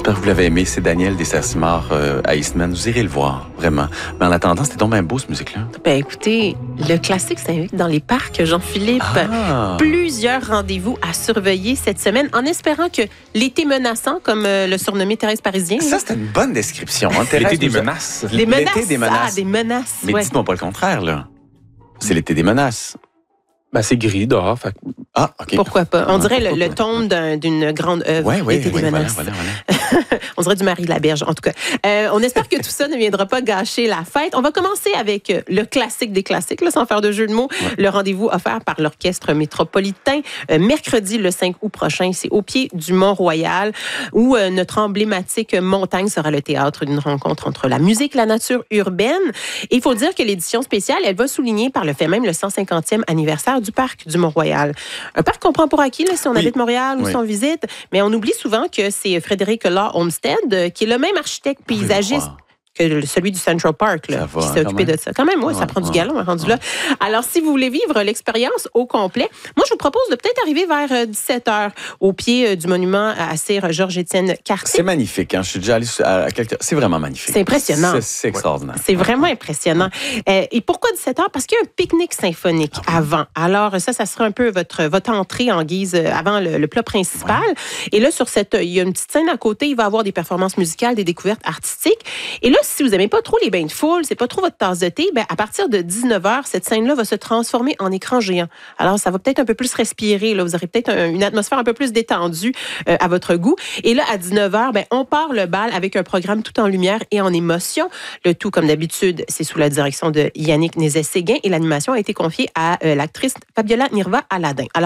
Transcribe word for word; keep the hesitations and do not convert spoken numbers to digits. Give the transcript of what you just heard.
J'espère que vous l'avez aimé. C'est Daniel Desassimard euh, à Eastman. Vous irez le voir, vraiment. Mais en attendant, c'était donc bien beau, cette musique-là. Ben écoutez, le classique s'invite dans les parcs, Jean-Philippe. Ah. Plusieurs rendez-vous à surveiller cette semaine, en espérant que l'été menaçant, comme euh, le surnommé Thérèse Parisien. Ça, c'était une bonne description. Hein, L'été des nous a... menaces. Des menaces. L'été des menaces. Ah, des menaces. Mais ouais. dites-moi pas le contraire, là. C'est l'été des menaces. Ben, c'est gris dehors. Fait... Ah, OK. Pourquoi pas? On Ah, dirait le, pourquoi le pas? ton d'un, d'une grande œuvre. Oui, oui, L'été oui, des voilà, menaces. voilà, voilà. On dirait du Marie Laberge, en tout cas. Euh, on espère que tout ça ne viendra pas gâcher la fête. On va commencer avec le classique des classiques, là, sans faire de jeu de mots. Ouais. Le rendez-vous offert par l'Orchestre métropolitain. Euh, mercredi, le cinq août prochain, c'est au pied du Mont-Royal, où euh, notre emblématique montagne sera le théâtre d'une rencontre entre la musique et la nature urbaine. Et il faut dire que l'édition spéciale, elle va souligner par le fait même le cent cinquantième anniversaire du parc du Mont-Royal. Un parc qu'on prend pour acquis là, si on oui. habite Montréal ou oui. si on visite, mais on oublie souvent que c'est Frédéric Law Olmsted, qui est le même architecte paysagiste que celui du Central Park, là, va, qui s'est occupé de ça. Quand même, oui, ouais, ça prend ouais, du galon, rendu ouais. là. Alors, si vous voulez vivre l'expérience au complet, moi, je vous propose de peut-être arriver vers dix-sept heures au pied du monument à Sir Georges-Étienne Cartier. C'est magnifique. Hein? Je suis déjà allé à quelques... C'est vraiment magnifique. C'est impressionnant. C'est, c'est extraordinaire. C'est vraiment impressionnant. Euh, et pourquoi dix-sept heures? Parce qu'il y a un pique-nique symphonique ah, oui. avant. Alors, ça, ça sera un peu votre, votre entrée en guise avant le, le plat principal. Ouais. Et là, sur cette, il y a une petite scène à côté. Il va y avoir des performances musicales, des découvertes artistiques. Et là, si vous n'aimez pas trop les bains de foule, c'est pas trop votre tasse de thé, ben à partir de dix-neuf heures, cette scène-là va se transformer en écran géant. Alors, ça va peut-être un peu plus respirer. Là. Vous aurez peut-être un, une atmosphère un peu plus détendue euh, à votre goût. Et là, à dix-neuf heures, ben, on part le bal avec un programme tout en lumière et en émotion. Le tout, comme d'habitude, c'est sous la direction de Yannick Nézet-Séguin et l'animation a été confiée à euh, l'actrice Fabiola Nirva-Aladin. Alors,